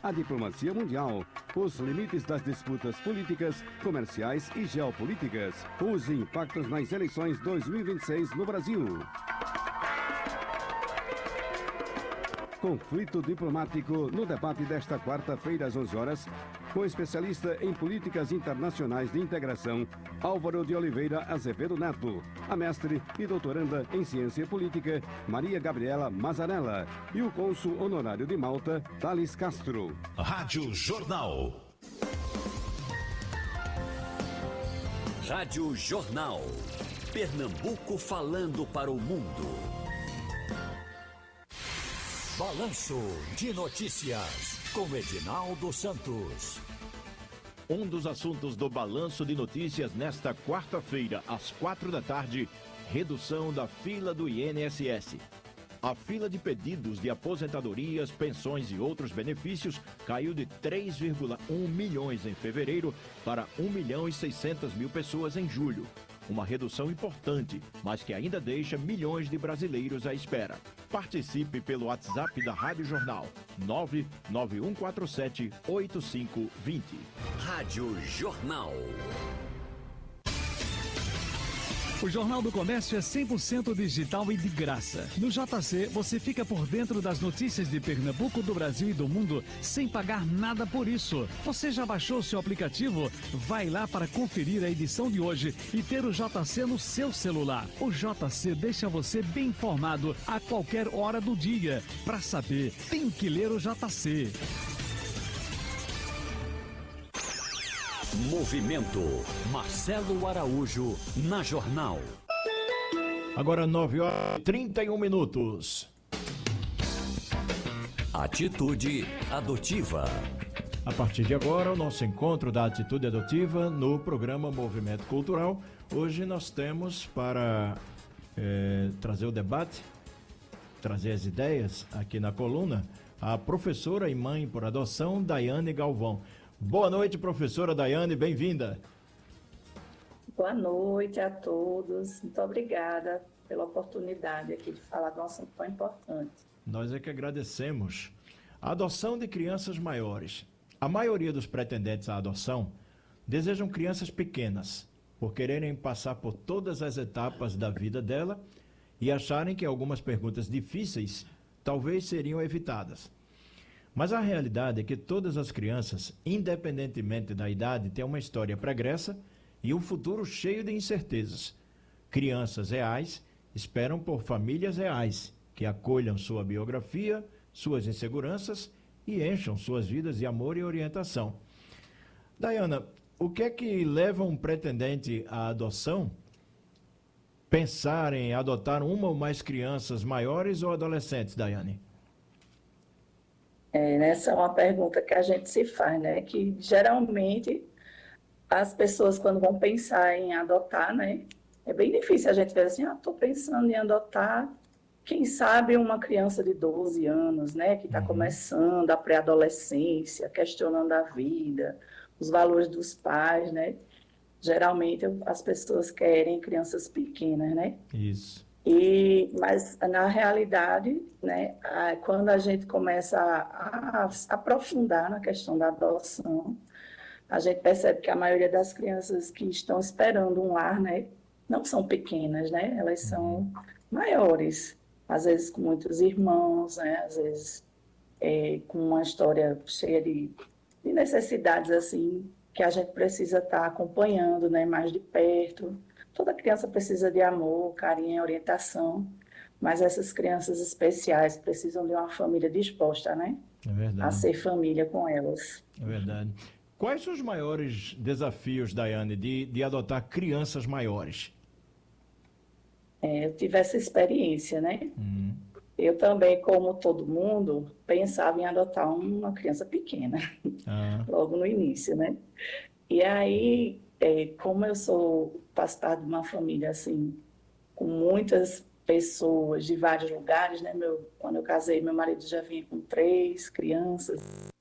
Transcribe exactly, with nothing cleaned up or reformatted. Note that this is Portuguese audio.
a diplomacia mundial, os limites das disputas políticas, comerciais e geopolíticas, os impactos nas eleições dois mil e vinte e seis no Brasil. Conflito diplomático no debate desta quarta-feira às onze horas, com especialista em políticas internacionais de integração, Álvaro de Oliveira Azevedo Neto, a mestre e doutoranda em ciência política, Maria Gabriela Mazarella, e o cônsul honorário de Malta, Thales Castro. Rádio Jornal. Rádio Jornal. Pernambuco falando para o mundo. Balanço de Notícias, com Edinaldo Santos. Um dos assuntos do Balanço de Notícias nesta quarta-feira, às quatro da tarde, redução da fila do I N S S. A fila de pedidos de aposentadorias, pensões e outros benefícios caiu de três vírgula um milhões em fevereiro para um milhão e seiscentas mil pessoas em julho. Uma redução importante, mas que ainda deixa milhões de brasileiros à espera. Participe pelo WhatsApp da Rádio Jornal, nove nove um quatro sete oito cinco dois zero. Rádio Jornal. O Jornal do Comércio é cem por cento digital e de graça. No J C, você fica por dentro das notícias de Pernambuco, do Brasil e do mundo, sem pagar nada por isso. Você já baixou seu aplicativo? Vai lá para conferir a edição de hoje e ter o J C no seu celular. O J C deixa você bem informado a qualquer hora do dia. Para saber, tem que ler o J C. Movimento. Marcelo Araújo, na Jornal. Agora nove horas e trinta e um minutos. Atitude Adotiva. A partir de agora, o nosso encontro da Atitude Adotiva no programa Movimento Cultural. Hoje nós temos para é, trazer o debate, trazer as ideias aqui na coluna, a professora e mãe por adoção, Daiane Galvão. Boa noite, professora Daiane, bem-vinda. Boa noite a todos. Muito obrigada pela oportunidade aqui de falar de um assunto tão importante. Nós é que agradecemos. A adoção de crianças maiores. A maioria dos pretendentes à adoção desejam crianças pequenas, por quererem passar por todas as etapas da vida dela e acharem que algumas perguntas difíceis talvez seriam evitadas. Mas a realidade é que todas as crianças, independentemente da idade, têm uma história pregressa e um futuro cheio de incertezas. Crianças reais esperam por famílias reais, que acolham sua biografia, suas inseguranças e encham suas vidas de amor e orientação. Daiana, o que é que leva um pretendente à adoção pensar em adotar uma ou mais crianças maiores ou adolescentes, Daiane? É, essa é uma pergunta que a gente se faz, né? Que geralmente as pessoas, quando vão pensar em adotar, né? É bem difícil a gente ver assim, ah, estou pensando em adotar, quem sabe uma criança de doze anos, né? Que está uhum. começando a pré-adolescência, questionando a vida, os valores dos pais, né? Geralmente as pessoas querem crianças pequenas, né? Isso. E, mas, na realidade, né, quando a gente começa a, a aprofundar na questão da adoção, a gente percebe que a maioria das crianças que estão esperando um lar, né, não são pequenas, né, elas são maiores, às vezes com muitos irmãos, né, às vezes é, com uma história cheia de, de necessidades, assim, que a gente precisa estar acompanhando, né, mais de perto. Toda criança precisa de amor, carinho e orientação, mas essas crianças especiais precisam de uma família disposta, né? É verdade. A ser família com elas. É verdade. Quais são os maiores desafios, Daiane, de, de adotar crianças maiores? É, eu tive essa experiência, né? Hum. Eu também, como todo mundo, pensava em adotar uma criança pequena, ah. logo no início, né? E aí, é, como eu sou, faço parte de uma família, assim, com muitas pessoas de vários lugares, né? Meu, quando eu casei, meu marido já vinha com três crianças,